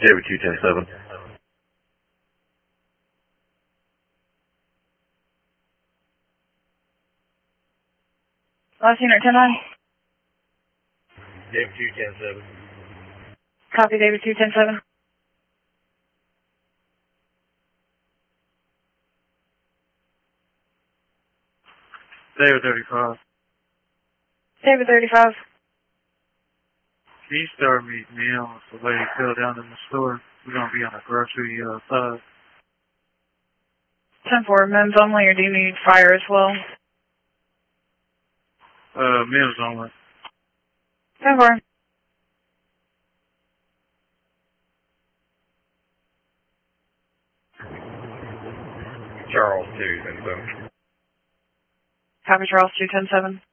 David 210-7. Last unit 10-9. David 210-7. Copy, David 210-7. David 35. David 35. Can you start meeting me on with the lady fell down in the store? We're going to be on a grocery side. 10-4, men's only, or do you need fire as well? Men's only. 10-4. Charles 210-7. Copy, Charles 210-7.